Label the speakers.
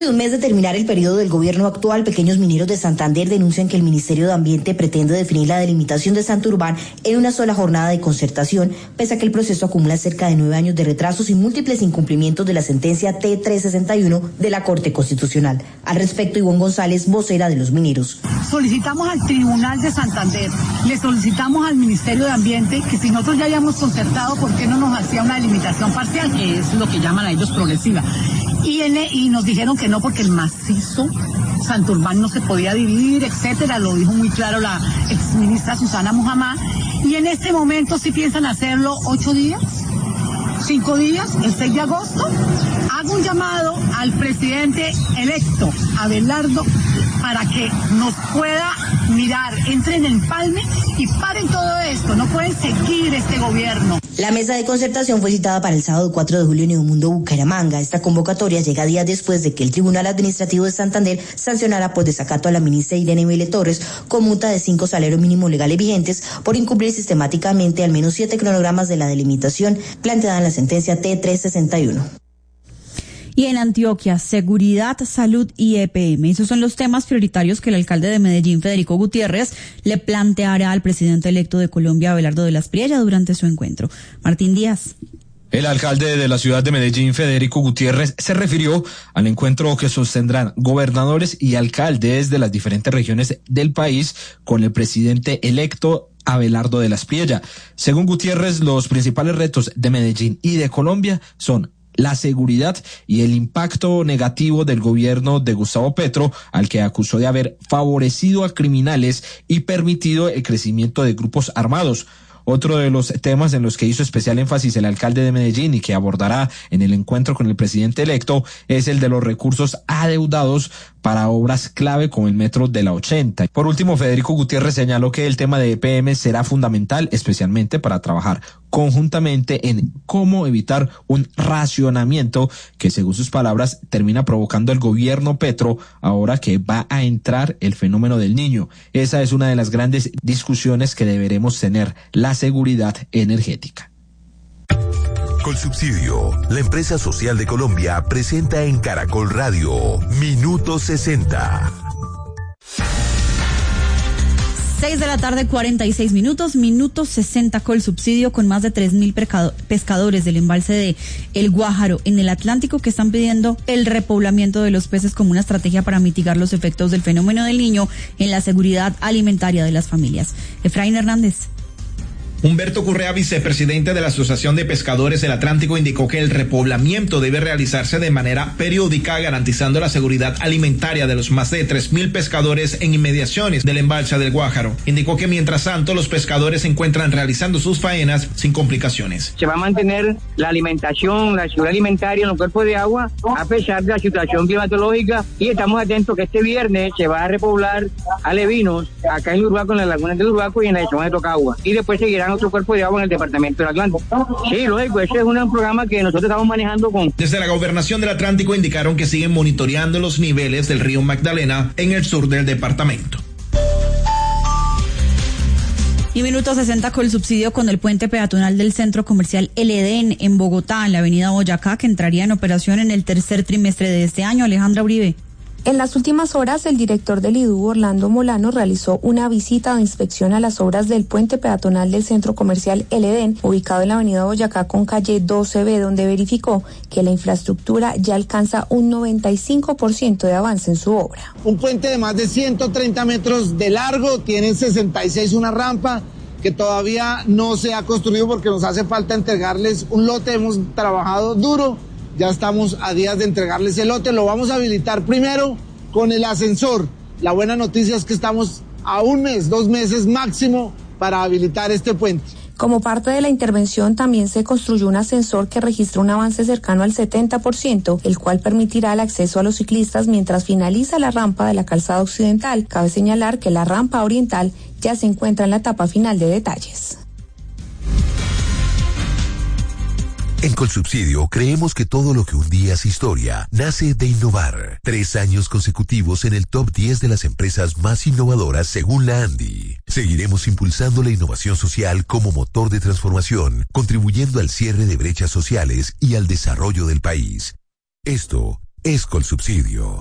Speaker 1: Un mes de terminar el periodo del gobierno actual, pequeños mineros de Santander denuncian que el Ministerio de Ambiente pretende definir la delimitación de Santurbán en una sola jornada de concertación, pese a que el proceso acumula cerca de 9 años de retrasos y múltiples incumplimientos de la sentencia T361 de la Corte Constitucional. Al respecto, Ivonne González, vocera de los mineros.
Speaker 2: Solicitamos al Tribunal de Santander, le solicitamos al Ministerio de Ambiente que si nosotros ya habíamos concertado, ¿por qué no nos hacía una delimitación parcial, que es lo que llaman a ellos progresiva? Y nos dijeron que no, porque el macizo Santurbán no se podía dividir, etcétera, lo dijo muy claro la exministra Susana Muhammad, y en este momento sí piensan hacerlo 8 días, 5 días, el 6 de agosto. Hago un llamado al presidente electo, Abelardo, para que nos pueda mirar, entren en empalme y paren todo esto, no pueden seguir este gobierno.
Speaker 1: La mesa de concertación fue citada para el sábado 4 de julio en Neomundo, Bucaramanga. Esta convocatoria llega días después de que el Tribunal Administrativo de Santander sancionara por desacato a la ministra Irene Vélez Torres con multa de 5 salarios mínimos legales vigentes por incumplir sistemáticamente al menos 7 cronogramas de la delimitación planteada en la sentencia T361.
Speaker 3: Y en Antioquia, seguridad, salud y EPM. Esos son los temas prioritarios que el alcalde de Medellín, Federico Gutiérrez, le planteará al presidente electo de Colombia, Abelardo de la Espriella, durante su encuentro. Martín Díaz.
Speaker 4: El alcalde de la ciudad de Medellín, Federico Gutiérrez, se refirió al encuentro que sostendrán gobernadores y alcaldes de las diferentes regiones del país con el presidente electo Abelardo de la Espriella. Según Gutiérrez, los principales retos de Medellín y de Colombia son la seguridad y el impacto negativo del gobierno de Gustavo Petro, al que acusó de haber favorecido a criminales y permitido el crecimiento de grupos armados. Otro de los temas en los que hizo especial énfasis el alcalde de Medellín y que abordará en el encuentro con el presidente electo es el de los recursos adeudados para obras clave como el metro de la 80. Por último, Federico Gutiérrez señaló que el tema de EPM será fundamental, especialmente para trabajar conjuntamente en cómo evitar un racionamiento que, según sus palabras, termina provocando el gobierno Petro ahora que va a entrar el fenómeno del Niño. Esa es una de las grandes discusiones que deberemos tener, la seguridad energética.
Speaker 5: Colsubsidio, la empresa social de Colombia, presenta en Caracol Radio Minuto 60.
Speaker 3: 6 de la tarde, 46 minutos, minuto 60 Colsubsidio, con más de 3.000 pescadores del embalse de El Guájaro en el Atlántico que están pidiendo el repoblamiento de los peces como una estrategia para mitigar los efectos del fenómeno del Niño en la seguridad alimentaria de las familias. Efraín Hernández.
Speaker 6: Humberto Correa, vicepresidente de la Asociación de Pescadores del Atlántico, indicó que el repoblamiento debe realizarse de manera periódica, garantizando la seguridad alimentaria de los más de 3.000 pescadores en inmediaciones del embalse del Guájaro. Indicó que mientras tanto los pescadores se encuentran realizando sus faenas sin complicaciones.
Speaker 7: Se va a mantener la alimentación, la seguridad alimentaria en los cuerpos de agua a pesar de la situación climatológica, y estamos atentos que este viernes se va a repoblar alevinos acá en Urbaco, en las lagunas del Urbaco y en la zona de Tocagua, y después seguirán otro cuerpo de agua en el departamento del Atlántico. Sí, lógico, ese es un programa que nosotros estamos manejando con...
Speaker 6: Desde la Gobernación del Atlántico indicaron que siguen monitoreando los niveles del río Magdalena en el sur del departamento.
Speaker 3: Y minuto 60 Colsubsidio con el puente peatonal del centro comercial El Edén en Bogotá, en la avenida Boyacá, que entraría en operación en el tercer trimestre de este año. Alejandra Uribe.
Speaker 8: En las últimas horas, el director del IDU, Orlando Molano, realizó una visita de inspección a las obras del puente peatonal del centro comercial El Edén, ubicado en la avenida Boyacá con calle 12B, donde verificó que la infraestructura ya alcanza un 95% de avance en su obra.
Speaker 9: Un puente de más de 130 metros de largo, tiene 66 una rampa que todavía no se ha construido porque nos hace falta entregarles un lote. Hemos trabajado duro. Ya estamos a días de entregarles el lote, lo vamos a habilitar primero con el ascensor. La buena noticia es que estamos a 1 mes, 2 meses máximo para habilitar este puente.
Speaker 8: Como parte de la intervención también se construyó un ascensor que registra un avance cercano al 70%, el cual permitirá el acceso a los ciclistas mientras finaliza la rampa de la calzada occidental. Cabe señalar que la rampa oriental ya se encuentra en la etapa final de detalles.
Speaker 5: En Colsubsidio creemos que todo lo que un día es historia nace de innovar. 3 años consecutivos en el top 10 de las empresas más innovadoras según la ANDI. Seguiremos impulsando la innovación social como motor de transformación, contribuyendo al cierre de brechas sociales y al desarrollo del país. Esto es Colsubsidio.